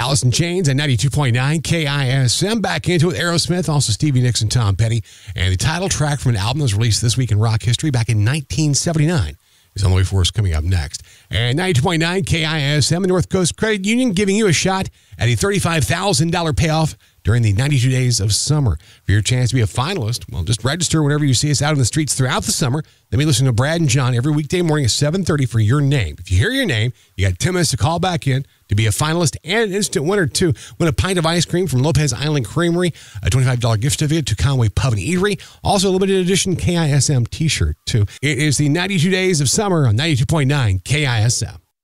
Alice in Chains at 92.9 KISM. Back into it with Aerosmith, also Stevie Nicks and Tom Petty. And the title track from an album that was released this week in rock history back in 1979 is on the way for us coming up next. And 92.9 KISM, the North Coast Credit Union, giving you a shot at a $35,000 payoff during the 92 days of summer. For your chance to be a finalist, well, just register whenever you see us out in the streets throughout the summer. Then we listen to Brad and John every weekday morning at 7:30 for your name. If you hear your name, you got 10 minutes to call back in to be a finalist and an instant winner, too. Win a pint of ice cream from Lopez Island Creamery, a $25 gift certificate to Conway Pub and Eatery, also a limited edition KISM t-shirt, too. It is the 92 days of summer on 92.9 KISM.